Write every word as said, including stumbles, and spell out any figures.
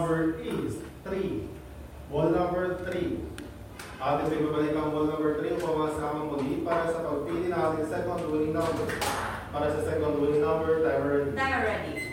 number is three. Ball number three. Atin may babalik ang ball number three upang masamang muli para sa pagpili natin second winning number. Para sa second winning number, timer ready. Timer ready.